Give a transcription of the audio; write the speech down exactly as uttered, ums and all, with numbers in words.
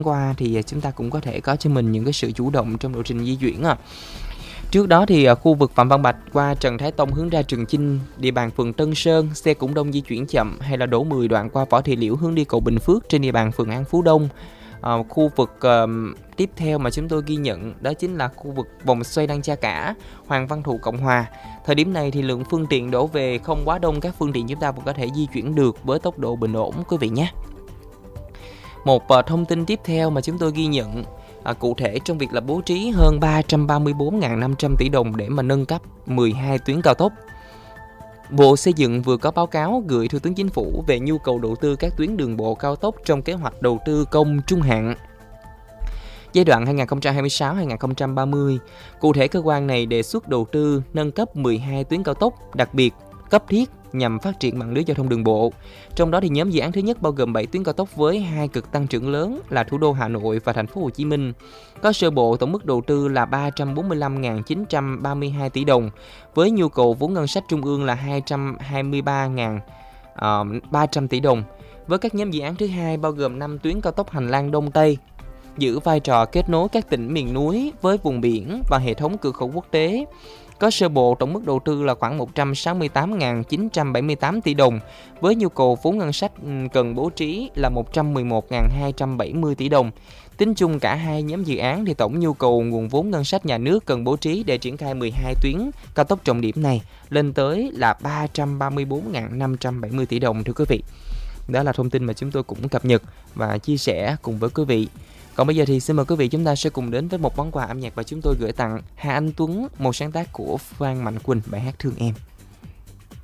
qua thì chúng ta cũng có thể có cho mình những cái sự chủ động trong lộ trình di chuyển à. Trước đó thì ở khu vực Phạm Văn Bạch qua Trần Thái Tông hướng ra Trường Chinh, địa bàn phường Tân Sơn, xe cũng đông di chuyển chậm, hay là đổ mười đoạn qua Võ Thị Liễu hướng đi cầu Bình Phước trên địa bàn phường An Phú Đông. À, khu vực uh, tiếp theo mà chúng tôi ghi nhận đó chính là khu vực vòng xoay Đăng Cha Cả, Hoàng Văn Thụ, Cộng Hòa. Thời điểm này thì lượng phương tiện đổ về không quá đông, các phương tiện chúng ta vẫn có thể di chuyển được với tốc độ bình ổn quý vị nhé. Một uh, thông tin tiếp theo mà chúng tôi ghi nhận À, cụ thể trong việc là bố trí hơn ba trăm ba mươi bốn nghìn năm trăm tỷ đồng để mà nâng cấp mười hai tuyến cao tốc. Bộ Xây dựng vừa có báo cáo gửi Thủ tướng Chính phủ về nhu cầu đầu tư các tuyến đường bộ cao tốc trong kế hoạch đầu tư công trung hạn giai đoạn hai nghìn không trăm hai mươi sáu đến hai nghìn không trăm ba mươi. Cụ thể, cơ quan này đề xuất đầu tư nâng cấp mười hai tuyến cao tốc đặc biệt cấp thiết nhằm phát triển mạng lưới giao thông đường bộ. Trong đó thì nhóm dự án thứ nhất bao gồm bảy tuyến cao tốc với hai cực tăng trưởng lớn là thủ đô Hà Nội và thành phố Hồ Chí Minh. Có sơ bộ tổng mức đầu tư là ba trăm bốn mươi lăm nghìn chín trăm ba mươi hai tỷ đồng, với nhu cầu vốn ngân sách trung ương là hai trăm hai mươi ba nghìn ba trăm tỷ đồng. Với các nhóm dự án thứ hai bao gồm năm tuyến cao tốc hành lang Đông Tây, giữ vai trò kết nối các tỉnh miền núi với vùng biển và hệ thống cửa khẩu quốc tế. Có sơ bộ tổng mức đầu tư là khoảng một trăm sáu mươi tám nghìn chín trăm bảy mươi tám tỷ đồng, với nhu cầu vốn ngân sách cần bố trí là một trăm mười một nghìn hai trăm bảy mươi tỷ đồng. Tính chung cả hai nhóm dự án thì tổng nhu cầu nguồn vốn ngân sách nhà nước cần bố trí để triển khai mười hai tuyến cao tốc trọng điểm này lên tới là ba trăm ba mươi bốn nghìn năm trăm bảy mươi tỷ đồng thưa quý vị. Đó là thông tin mà chúng tôi cũng cập nhật và chia sẻ cùng với quý vị. Còn bây giờ thì xin mời quý vị chúng ta sẽ cùng đến với một món quà âm nhạc và chúng tôi gửi tặng Hà Anh Tuấn, một sáng tác của Phan Mạnh Quỳnh, bài hát Thương Em.